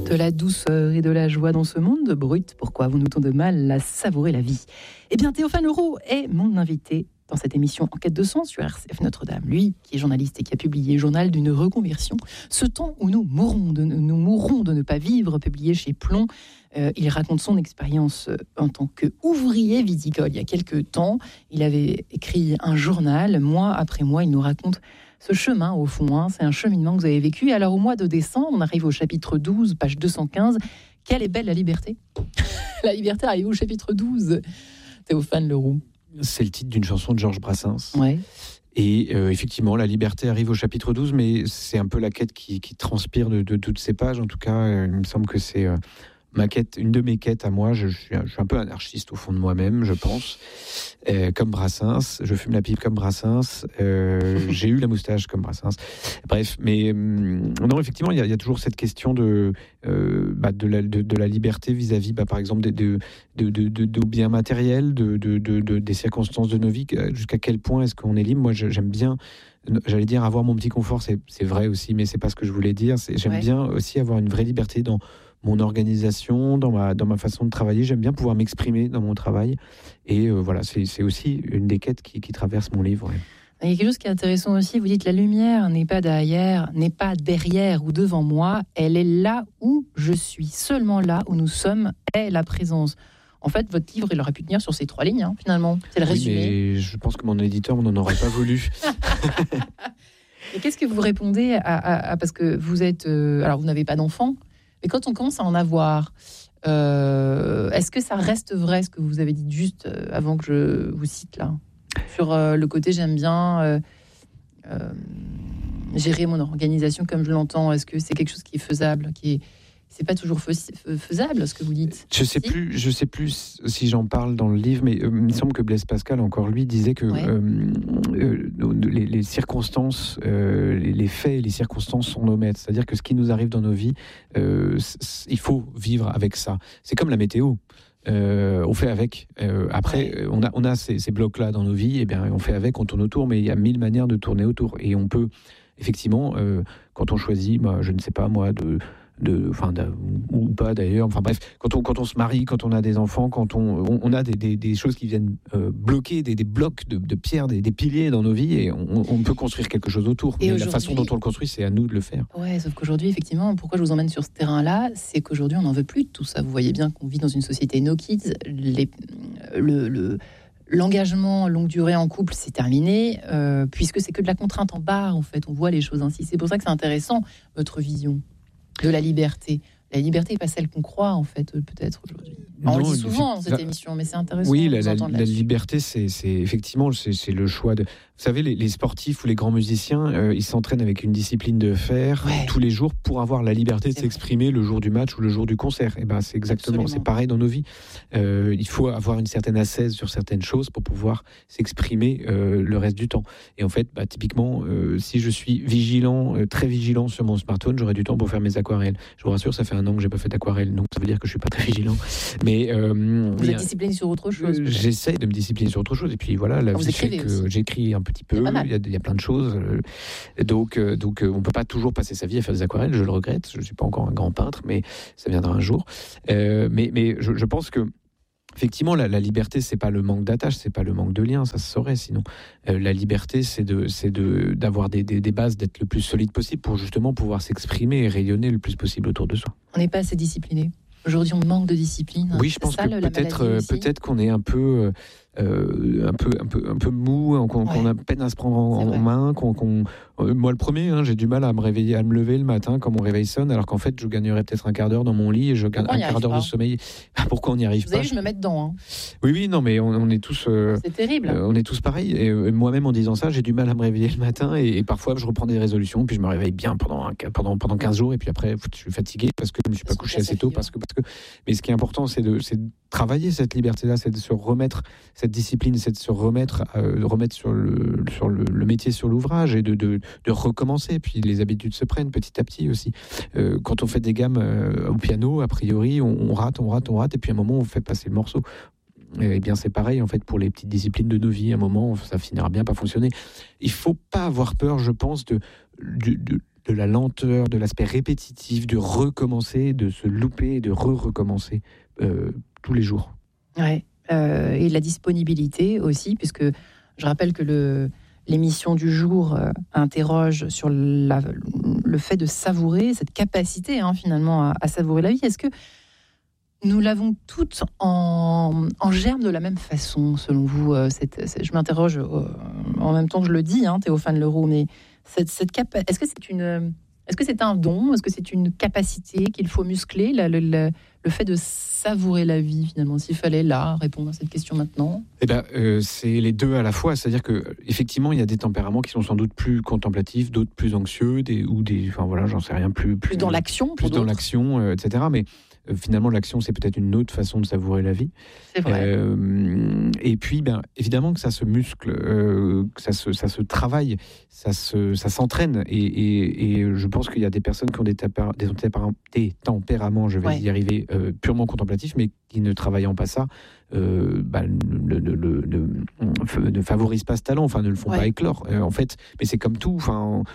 De la douceur et de la joie dans ce monde brut, pourquoi avons-nous tant de mal à savourer la vie ? Eh bien, Théophane Leroux est mon invité dans cette émission Enquête de sens sur RCF Notre-Dame. Lui, qui est journaliste et qui a publié Journal d'une reconversion, ce temps où nous mourrons de ne pas vivre, publié chez Plomb. Il raconte son expérience en tant qu'ouvrier viticole. Il y a quelques temps, il avait écrit un journal, mois après mois, il nous raconte ce chemin, au fond, c'est un cheminement que vous avez vécu. Et alors, au mois de décembre, on arrive au chapitre 12, page 215. Quelle est belle la liberté. La liberté arrive au chapitre 12. Théophane Leroux. C'est le titre d'une chanson de Georges Brassens. Ouais. Et effectivement, la liberté arrive au chapitre 12, mais c'est un peu la quête qui transpire de toutes ces pages. En tout cas, il me semble que c'est ma quête, une de mes quêtes à moi. Je suis un peu anarchiste au fond de moi-même, je pense. Comme Brassens, je fume la pipe comme Brassens. J'ai eu la moustache comme Brassens. Bref, mais non, effectivement, il y a toujours cette question de la liberté vis-à-vis, par exemple, de biens matériels, des circonstances de nos vies. Jusqu'à quel point est-ce qu'on est libre ? Moi, j'aime bien. J'allais dire avoir mon petit confort, c'est vrai aussi, mais c'est pas ce que je voulais dire. J'aime bien aussi avoir une vraie liberté dans mon organisation, dans ma façon de travailler. J'aime bien pouvoir m'exprimer dans mon travail. Et voilà, c'est aussi une des quêtes qui traverse mon livre. Ouais. Il y a quelque chose qui est intéressant aussi. Vous dites la lumière n'est pas derrière ou devant moi. Elle est là où je suis. Seulement là où nous sommes est la présence. En fait, votre livre, il aurait pu tenir sur ces 3 lignes, finalement. C'est le résumé. Mais je pense que mon éditeur n'en aurait pas voulu. Et qu'est-ce que vous répondez parce que vous êtes... alors, vous n'avez pas d'enfant, mais quand on commence à en avoir, est-ce que ça reste vrai, ce que vous avez dit juste avant que je vous cite là ? Sur le côté, j'aime bien gérer mon organisation comme je l'entends. Est-ce que c'est quelque chose qui est faisable, c'est pas toujours faisable, ce que vous dites. Je sais plus si j'en parle dans le livre, mais il me semble que Blaise Pascal, encore lui, disait que les circonstances, les faits et les circonstances sont nos maîtres. C'est-à-dire que ce qui nous arrive dans nos vies, il faut vivre avec ça. C'est comme la météo. On fait avec. Après, on a ces blocs-là dans nos vies, et bien on fait avec, on tourne autour, mais il y a 1000 manières de tourner autour. Et on peut, effectivement, quand on choisit, je ne sais pas moi, ou pas d'ailleurs, enfin bref, quand on se marie, quand on a des enfants, quand on a des choses qui viennent bloquer des blocs de pierre, des piliers dans nos vies, et on peut construire quelque chose autour. Mais la façon dont on le construit, c'est à nous de le faire. Ouais, sauf qu'aujourd'hui, effectivement, pourquoi je vous emmène sur ce terrain-là, c'est qu'aujourd'hui, on n'en veut plus de tout ça. Vous voyez bien qu'on vit dans une société no kids. L'engagement longue durée en couple, c'est terminé, puisque c'est que de la contrainte en barre, en fait. On voit les choses ainsi. C'est pour ça que c'est intéressant, votre vision de la liberté. La liberté n'est pas celle qu'on croit, en fait, peut-être aujourd'hui. On le dit souvent dans cette émission, mais c'est intéressant. Oui, la liberté, c'est effectivement c'est le choix de... Vous savez, les sportifs ou les grands musiciens, ils s'entraînent avec une discipline de fer tous les jours pour avoir la liberté de s'exprimer le jour du match ou le jour du concert. Et c'est exactement, c'est pareil dans nos vies. Il faut avoir une certaine ascèse sur certaines choses pour pouvoir s'exprimer le reste du temps. Et en fait, typiquement, si je suis très vigilant sur mon smartphone, j'aurai du temps pour faire mes aquarelles. Je vous rassure, ça fait 1 an que j'ai pas fait d'aquarelle, donc ça veut dire que je suis pas très vigilant. Mais vous êtes discipliné sur autre chose. J'essaye de me discipliner sur autre chose. Et puis voilà, la vie fait que j'écris un petit peu. Il y a plein de choses. Donc on peut pas toujours passer sa vie à faire des aquarelles. Je le regrette. Je suis pas encore un grand peintre, mais ça viendra un jour. Mais je pense que effectivement, la liberté, c'est pas le manque d'attache, c'est pas le manque de lien, ça se saurait sinon. La liberté, c'est d'avoir des bases, d'être le plus solide possible pour justement pouvoir s'exprimer et rayonner le plus possible autour de soi. On n'est pas assez discipliné. Aujourd'hui, on manque de discipline. Oui, je pense que peut-être qu'on est un peu mou, qu'on a peine à se prendre en main, moi le premier, j'ai du mal à me réveiller, à me lever le matin quand mon réveil sonne, alors qu'en fait je gagnerais peut-être un quart d'heure dans mon lit et je gagne un quart d'heure de sommeil. Pourquoi on n'y arrive pas ? Vous avez vu, je me mets dedans. Oui, non, mais on est tous. C'est terrible. On est tous pareils. Et moi-même, en disant ça, j'ai du mal à me réveiller le matin et parfois je reprends des résolutions, puis je me réveille bien pendant 15 jours, et puis après je suis fatigué parce que je ne me suis pas couché assez tôt, parce que. Mais ce qui est important, c'est de travailler cette liberté-là, c'est de se remettre cette discipline, c'est de se remettre sur le métier, sur l'ouvrage, et de recommencer. Puis les habitudes se prennent petit à petit aussi. Quand on fait des gammes au piano, a priori, on rate, et puis à un moment, on fait passer le morceau. Eh bien, c'est pareil, en fait, pour les petites disciplines de nos vies. À un moment, ça finira bien par fonctionner. Il ne faut pas avoir peur, je pense, de la lenteur, de l'aspect répétitif, de recommencer, de se louper et de recommencer tous les jours. Ouais, et la disponibilité aussi, puisque je rappelle que l'émission du jour interroge sur le fait de savourer, cette capacité finalement à savourer la vie. Est-ce que nous l'avons toutes en germe de la même façon, selon vous? Je m'interroge en même temps que je le dis, Théophane Leroux, mais est-ce que c'est un don? Est-ce que c'est une capacité qu'il faut muscler, le fait de savourer la vie, finalement? S'il fallait répondre à cette question maintenant. C'est les deux à la fois. C'est-à-dire qu'effectivement, il y a des tempéraments qui sont sans doute plus contemplatifs, d'autres plus anxieux, j'en sais rien, plus dans l'action, plus dans l'action, etc. Mais finalement, l'action, c'est peut-être une autre façon de savourer la vie. C'est vrai. Et puis, évidemment que ça se muscle, que ça se travaille, ça s'entraîne. Et je pense qu'il y a des personnes qui ont des tempéraments, je vais y arriver, purement contemplatifs, mais qui, ne travaillant pas ça, ne favorisent pas ce talent, ne le font pas éclore. En fait, mais c'est comme tout.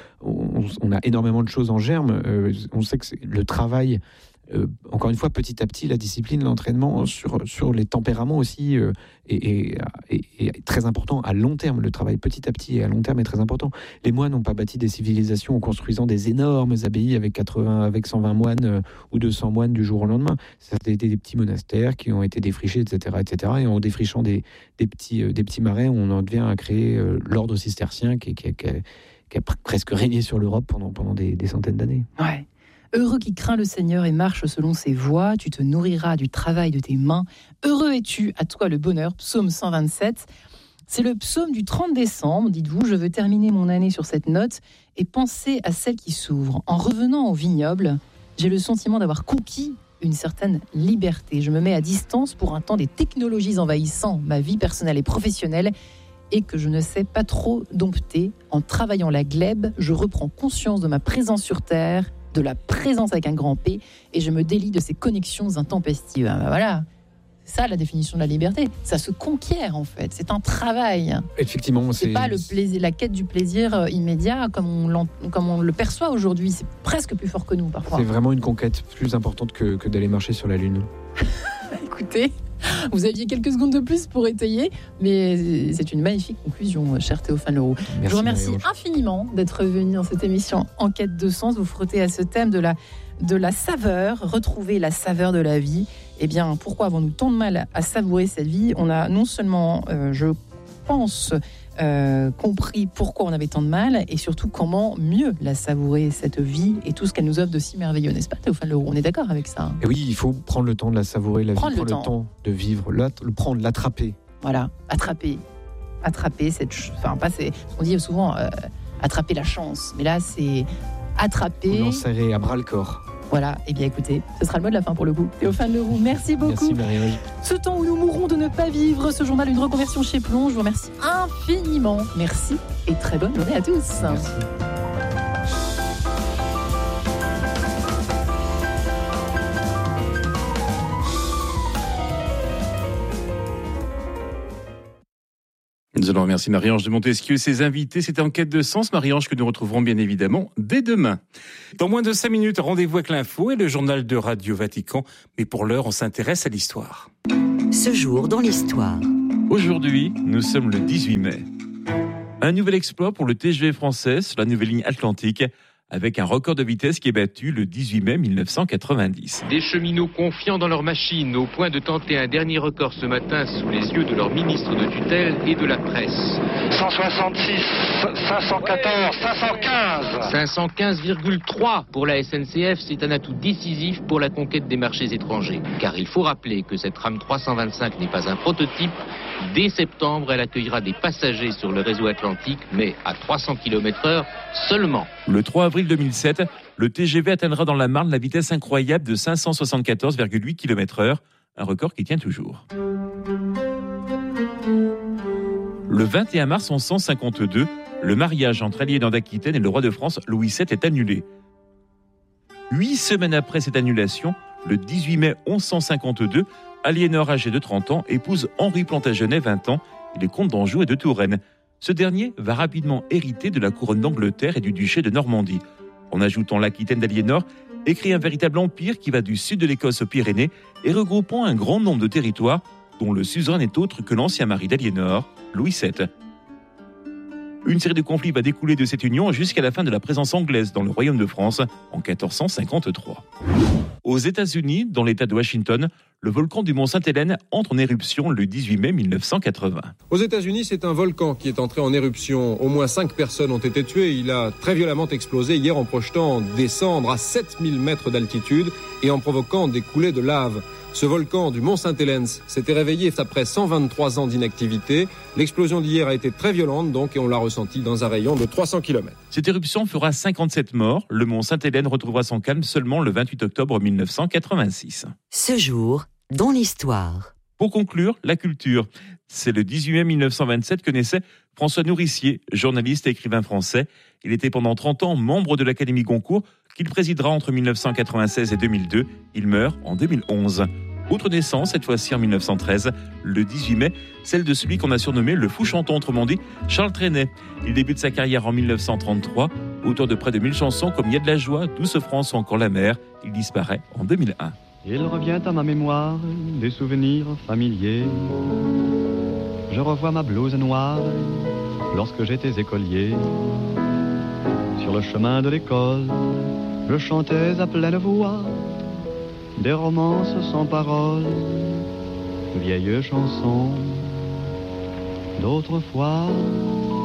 On a énormément de choses en germe. On sait que le travail. Encore une fois, petit à petit, la discipline, l'entraînement sur les tempéraments aussi est très important à long terme. Le travail petit à petit et à long terme est très important. Les moines n'ont pas bâti des civilisations en construisant des énormes abbayes avec 120 moines ou 200 moines du jour au lendemain. Ça a été des petits monastères qui ont été défrichés, etc. Et en défrichant des petits marais, on en vient à créer l'ordre cistercien qui a presque régné sur l'Europe pendant des centaines d'années. Ouais. Heureux qui craint le Seigneur et marche selon ses voies, tu te nourriras du travail de tes mains. Heureux es-tu, à toi le bonheur. Psaume 127. C'est le psaume du 30 décembre, dites-vous. Je veux terminer mon année sur cette note et penser à celle qui s'ouvre. En revenant au vignoble, j'ai le sentiment d'avoir conquis une certaine liberté. Je me mets à distance pour un temps des technologies envahissant ma vie personnelle et professionnelle et que je ne sais pas trop dompter. En travaillant la glèbe, je reprends conscience de ma présence sur Terre, de la présence avec un grand P, et je me délie de ces connexions intempestives. Voilà, c'est ça la définition de la liberté. Ça se conquiert en fait. C'est un travail. Effectivement, c'est pas le plaisir, la quête du plaisir immédiat comme on le perçoit aujourd'hui. C'est presque plus fort que nous parfois. C'est vraiment une conquête plus importante que d'aller marcher sur la Lune. Écoutez, vous aviez quelques secondes de plus pour étayer, mais c'est une magnifique conclusion, cher Théophane Leroux. Je vous remercie infiniment d'être venu dans cette émission En quête de sens, vous frottez à ce thème de la saveur, retrouver la saveur de la vie. Eh bien, pourquoi avons-nous tant de mal à savourer cette vie? On a non seulement, je pense, compris pourquoi on avait tant de mal et surtout comment mieux la savourer, cette vie et tout ce qu'elle nous offre de si merveilleux, n'est-ce pas Théophane Leroux? On est d'accord avec ça? Et oui, il faut prendre le temps de la savourer, la vie, prendre le temps de vivre, l'attraper. Voilà, attraper cette... on dit souvent attraper la chance, mais là c'est attraper... On en serrer à bras le corps. Voilà, et bien écoutez, ce sera le mot de la fin pour le coup. Théophane Leroux, merci beaucoup. Merci Marie-Ange. Ce temps où nous mourrons de ne pas vivre, ce journal Une reconversion chez Plon, je vous remercie infiniment. Merci et très bonne journée à tous. Merci. Nous allons remercier Marie-Ange de Montesquieu et ses invités. C'était En quête de sens, Marie-Ange, que nous retrouverons bien évidemment dès demain. Dans moins de 5 minutes, rendez-vous avec l'info et le journal de Radio Vatican. Mais pour l'heure, on s'intéresse à l'histoire. Ce jour dans l'histoire. Aujourd'hui, nous sommes le 18 mai. Un nouvel exploit pour le TGV français sur la nouvelle ligne Atlantique, avec un record de vitesse qui est battu le 18 mai 1990. Des cheminots confiants dans leur machine, au point de tenter un dernier record ce matin sous les yeux de leur ministre de tutelle et de la presse. 166, 514, 515. 515,3 pour la SNCF, c'est un atout décisif pour la conquête des marchés étrangers. Car il faut rappeler que cette rame 325 n'est pas un prototype. Dès septembre, elle accueillera des passagers sur le réseau Atlantique, mais à 300 km/h seulement. Le 3 avril 2007, le TGV atteindra dans la Marne la vitesse incroyable de 574,8 km/h, un record qui tient toujours. Le 21 mars 1152, le mariage entre Aliénor d'Aquitaine et le roi de France Louis VII est annulé. 8 semaines après cette annulation, le 18 mai 1152, Aliénor, âgée de 30 ans, épouse Henri Plantagenet, 20 ans, et les comtes d'Anjou et de Touraine. Ce dernier va rapidement hériter de la couronne d'Angleterre et du duché de Normandie. En ajoutant l'Aquitaine d'Aliénor, et crée un véritable empire qui va du sud de l'Écosse aux Pyrénées et regroupant un grand nombre de territoires dont le suzerain n'est autre que l'ancien mari d'Aliénor, Louis VII. Une série de conflits va découler de cette union jusqu'à la fin de la présence anglaise dans le Royaume de France en 1453. Aux États-Unis, dans l'État de Washington, le volcan du Mont Sainte-Hélène entre en éruption le 18 mai 1980. Aux États-Unis, c'est un volcan qui est entré en éruption. Au moins 5 personnes ont été tuées. Il a très violemment explosé hier en projetant des cendres à 7000 mètres d'altitude et en provoquant des coulées de lave. Ce volcan du Mont Sainte-Hélène s'était réveillé après 123 ans d'inactivité. L'explosion d'hier a été très violente donc et on l'a ressenti dans un rayon de 300 km. Cette éruption fera 57 morts. Le Mont Sainte-Hélène retrouvera son calme seulement le 28 octobre 1986. Ce jour, dans l'histoire. Pour conclure, la culture. C'est le 18 mai 1927 que naissait François Nourricier, journaliste et écrivain français. Il était pendant 30 ans membre de l'Académie Goncourt, qu'il présidera entre 1996 et 2002. Il meurt en 2011. Autre naissance, cette fois-ci en 1913, le 18 mai, celle de celui qu'on a surnommé le fou chanton, autrement dit Charles Trenet. Il débute sa carrière en 1933, auteur de près de 1000 chansons comme Il y a de la joie, Douce France ou encore La mer. Il disparaît en 2001. Il revient à ma mémoire des souvenirs familiers. Je revois ma blouse noire lorsque j'étais écolier. Sur le chemin de l'école, je chantais à pleine voix des romances sans paroles, vieilles chansons d'autrefois.